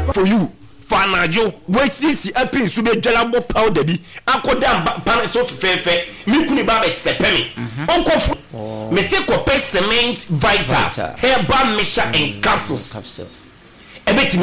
for you fanajo we sisi apin so be dwelabo powder bi akoda pan so fefe mi kuni ba be stepemi onko me se ko cement vital herbal mixture and capsules ebeti